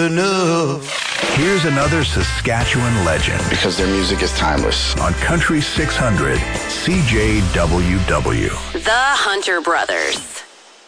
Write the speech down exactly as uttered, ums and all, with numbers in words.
enough. Here's another Saskatchewan legend. Because their music is timeless. On Country six hundred, C J W W. The Hunter Brothers.